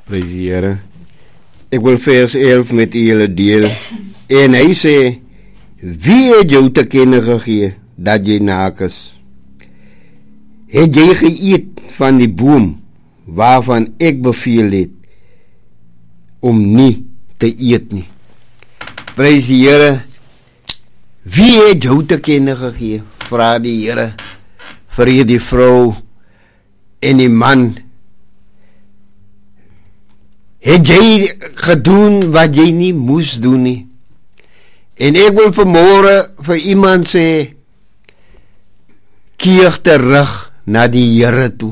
Prys die Here. Ek wil vers 11 met julle deel. En hy sê, wie het jou te kennen gegee, dat jy naak is? Het jy geëet van die boom, waarvan ek beveel het, om nie te eet nie? Prys die Here. Wie het jou te kennen gegee? Vra die Here, vir die vrou en die man. Het jy gedoen wat jy nie moes doen nie? En ek wil vanmorgen vir iemand sê, keer terug na die Here toe,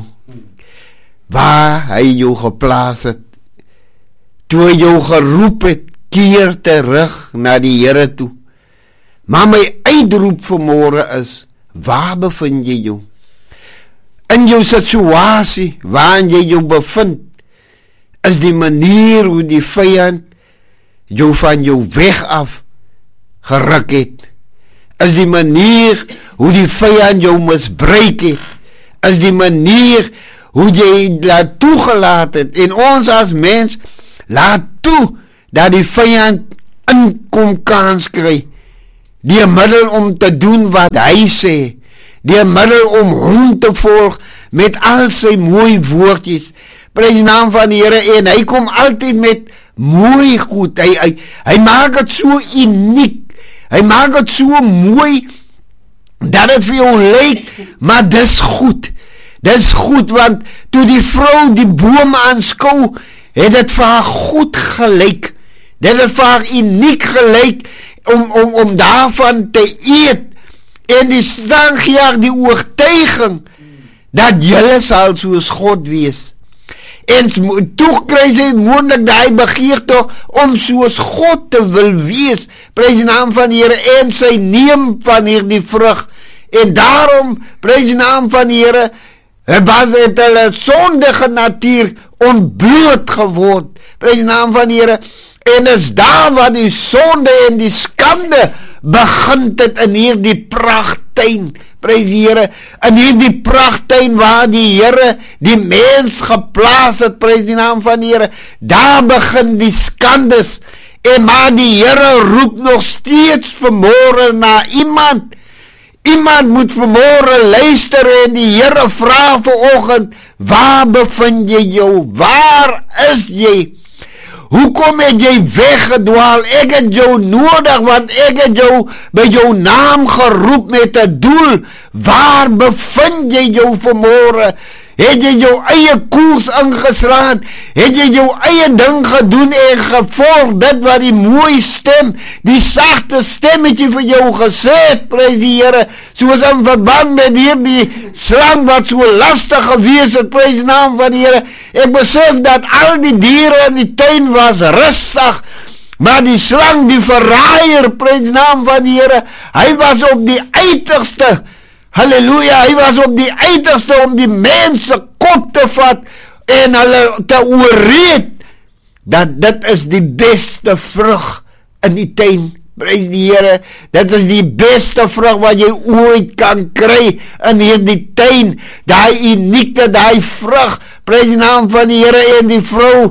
waar hy jou geplaas het, toe hy jou geroep het, keer terug na die Here toe. Maar my uitroep vanmorgen is, waar bevind jy jou? In jou situasie, waarin jy jou bevind, is die manier hoe die vyand jou van jou weg af geruk het. Is die manier hoe die vyand jou misbruik het. Is die manier hoe jy laat toegelaat het. En ons as mens laat toe dat die vyand inkom kans kry. Die middel om te doen wat hy sê. Die middel om hom te volg met al sy mooi woordjies. Prys die naam van die Here, en hy kom altyd met mooi goed. Hy maak het so uniek. Hy maak het so mooi dat het vir jou lyk, maar dis goed. Dis goed, want toe die vrou die boom aanskou, het het vir haar goed gelyk. Dit het vir haar uniek gelyk om daarvan te eet. En die slang gee haar die oortuiging dat julle sal soos God wees. En toe kry sy moontlik die begeerte om soos God te wil wees. Prys die naam van die Here, en sy neem van hierdie vrug. En daarom, prys die naam van die Here, was het hulle sondige natuur ontbloot geword. Prys die naam van die Here. En is daar waar die sonde en die skande begin het in hierdie prachttuin. Prys die Here, in hierdie prachttuin waar die Here die mens geplaas het, prys die naam van die Here, daar begin die skandes, en maar die Here roep nog steeds vanmorgen na iemand. Iemand moet vanmorgen luister, en die Here vra vanoggend, waar bevind jy jou? Waar is jy? Hoekom het jy weggedwaal? Ek het jou nodig, want ek het jou by jou naam geroep met 'n doel. Waar bevind jy jou vanmorgen? Het jy jou eie koers ingeslaan? Het jy jou eie ding gedoen en gevolg dit wat die mooi stem, die sagte stemmetje vir jou gesê het, prys die Here, soos in verband met hierdie slang wat so lastig gewees het, prys die naam van die Here. Ek besef dat al die diere in die tuin was rustig, maar die slang, die verraaier, prys die naam van die Here, hy was op die uiterste. Halleluja, hy was op die uiterste om die mense kop te vat en hulle te oorreed dat dit is die beste vrug in die tuin. Prys die Here, dit is die beste vrug wat jy ooit kan kry in hierdie tuin, die unieke, die vrug. Prys die naam van die Here, en die vrou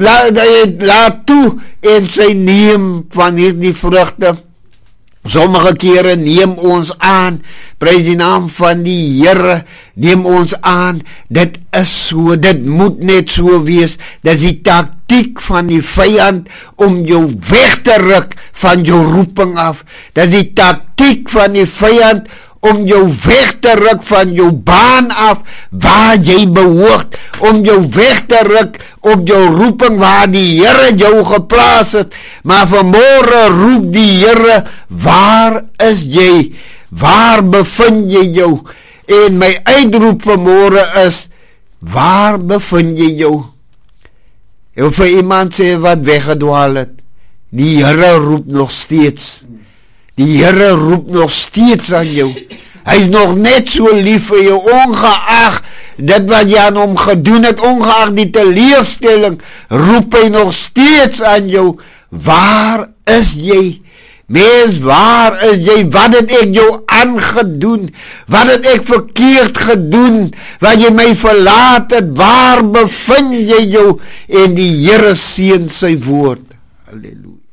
laat toe en sy neem van hierdie vrugte. Sommige kere neem ons aan, prys die naam van die Here, neem ons aan, dit is so, dit moet net so wees, dit is die taktiek van die vyand om jou weg te ruk van jou roeping af, dit is die taktiek van die vyand om jou weg te ruk van jou baan af, waar jy behoort, om jou weg te ruk op jou roeping, waar die Here jou geplaas het. Maar vanmorgen roep die Here, waar is jy? Waar bevind jy jou? En my uitroep vanmorgen is, waar bevind jy jou? Ek wil vir iemand sê wat weggedwaal het, die Here roep nog steeds. Die Here roep nog steeds aan jou. Hy is nog net so lief vir jou, ongeag dit wat jy aan hom gedoen het, ongeag die teleurstelling, roep hy nog steeds aan jou. Waar is jy? Mens, waar is jy? Wat het ek jou aangedoen? Wat het ek verkeerd gedoen? Wat jy my verlaat het? Waar bevind jy jou? En die Here seën sy woord. Halleluja.